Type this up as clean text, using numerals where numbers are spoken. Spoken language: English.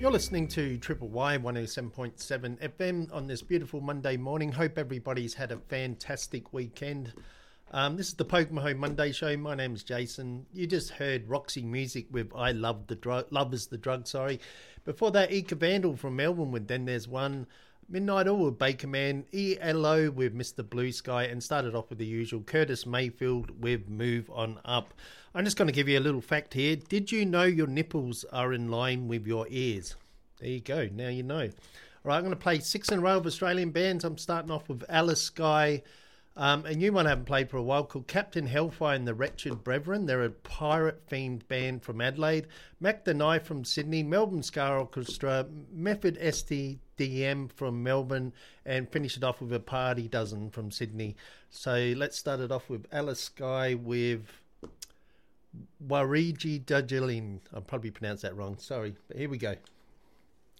You're listening to Triple Y 107.7 FM on this beautiful Monday morning. Hope everybody's had a fantastic weekend. This is the Pokemon Monday show. My name's Jason. You just heard Roxy Music with I Love the Drug. Love is the Drug, sorry. Before that, Eka Vandal from Melbourne with Then There's One. Midnight Oil with Baker Man. ELO with Mr. Blue Sky. And started off with the usual Curtis Mayfield with Move On Up. I'm just going to give you a little fact here. Did you know your nipples are in line with your ears? There you go. Now you know. All right, I'm going to play 6 in a row of Australian bands. I'm starting off with Alice Skye. A new one I haven't played for a while called Captain Hellfire and the Wretched Brethren. They're a pirate-themed band from Adelaide. Mac the Knife from Sydney. Melbourne Scar Orchestra. Method STDM from Melbourne. And finish it off with a Party Dozen from Sydney. So let's start it off with Alice Skye with Wariji Dajilin. I'll probably pronounce that wrong. Sorry. But here we go.